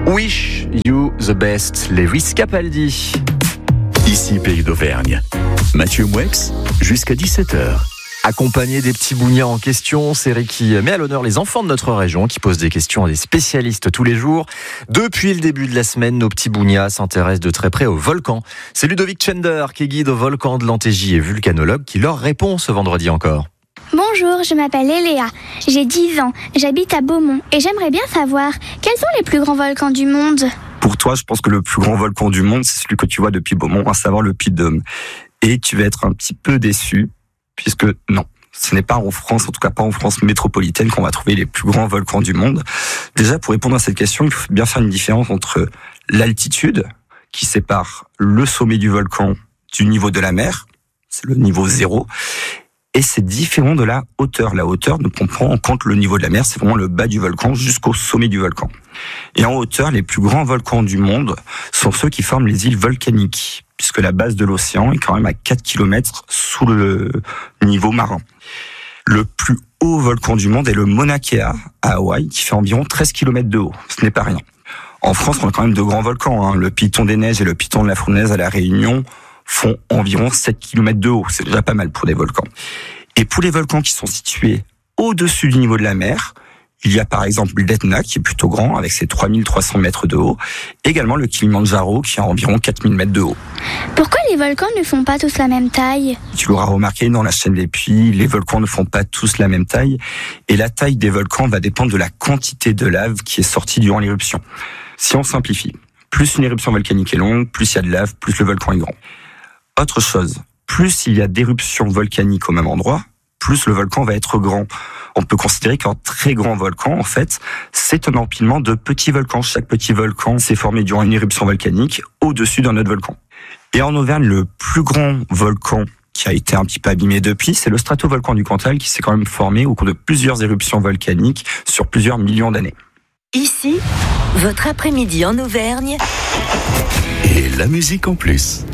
Wish You the Best, Lewis Capaldi. Ici Pays d'Auvergne. Mathieu Mouex, jusqu'à 17h. Accompagné des petits bougnats en question, série qui met à l'honneur les enfants de notre région, qui posent des questions à des spécialistes tous les jours. Depuis le début de la semaine, nos petits bougnats s'intéressent de très près aux volcans. C'est Ludovic Chender qui est guide au volcan de l'Antégie et vulcanologue qui leur répond ce vendredi encore. Bonjour, je m'appelle Eléa, j'ai 10 ans, j'habite à Beaumont et j'aimerais bien savoir quels sont les plus grands volcans du monde. Pour toi, je pense que le plus grand volcan du monde, c'est celui que tu vois depuis Beaumont, à savoir le Puy de Dôme. Et tu vas être un petit peu déçu, puisque non, ce n'est pas en France, en tout cas pas en France métropolitaine, qu'on va trouver les plus grands volcans du monde. Déjà, pour répondre à cette question, il faut bien faire une différence entre l'altitude, qui sépare le sommet du volcan du niveau de la mer, c'est le niveau 0, et c'est différent de la hauteur. La hauteur ne prend pas en compte le niveau de la mer, c'est vraiment le bas du volcan jusqu'au sommet du volcan. Et en hauteur, les plus grands volcans du monde sont ceux qui forment les îles volcaniques, puisque la base de l'océan est quand même à 4 km sous le niveau marin. Le plus haut volcan du monde est le Mauna Kea, à Hawaï, qui fait environ 13 km de haut. Ce n'est pas rien. En France, on a quand même de grands volcans. Le Piton des Neiges et le Piton de la Fournaise à La Réunion font environ 7 km de haut. C'est déjà pas mal pour des volcans. Et pour les volcans qui sont situés au-dessus du niveau de la mer, il y a par exemple l'Etna qui est plutôt grand avec ses 3300 mètres de haut. Également le Kilimandjaro qui a environ 4000 mètres de haut. Pourquoi les volcans ne font pas tous la même taille ? Tu l'auras remarqué dans la chaîne des puits, les volcans ne font pas tous la même taille. Et la taille des volcans va dépendre de la quantité de lave qui est sortie durant l'éruption. Si on simplifie, plus une éruption volcanique est longue, plus il y a de lave, plus le volcan est grand. Autre chose, plus il y a d'éruptions volcaniques au même endroit, plus le volcan va être grand. On peut considérer qu'un très grand volcan, en fait, c'est un empilement de petits volcans. Chaque petit volcan s'est formé durant une éruption volcanique au-dessus d'un autre volcan. Et en Auvergne, le plus grand volcan qui a été un petit peu abîmé depuis, c'est le stratovolcan du Cantal qui s'est quand même formé au cours de plusieurs éruptions volcaniques sur plusieurs millions d'années. Ici, votre après-midi en Auvergne. Et la musique en plus.